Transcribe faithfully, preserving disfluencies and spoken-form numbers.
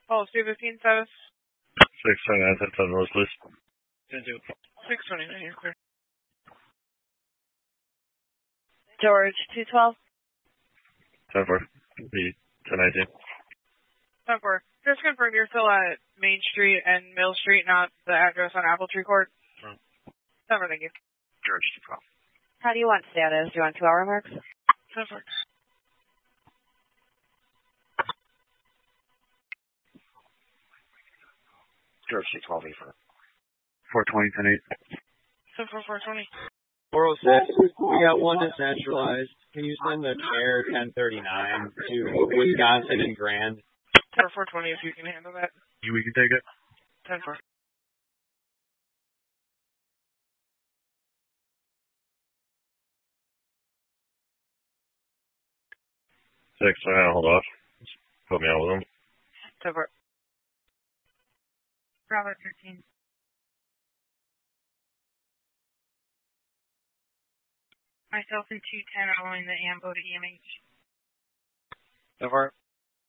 Policy fifteen status. six twenty-nine, ten ten, Rose, please. six twenty-nine, you're clear. George, two twelve. ten four. The ten nineteen. ten four. Just confirm you're still at Main Street and Mill Street, not the address on Apple Tree Court? No. ten four, thank you. George, two twelve. How do you want status? Do you want two hour marks? ten four. George, two twelve, E four. four twenty, ten eight. ten four, four twenty. four oh six, we got one that's naturalized. Can you send the Air ten thirty-nine to Wisconsin and Grand? ten four, four twenty if you can handle that. You, we can take it. ten four. six, so I hold off. Just put me on with them. ten four. Bravo thirteen. Myself and two ten are going to AMBO to E M H. So far.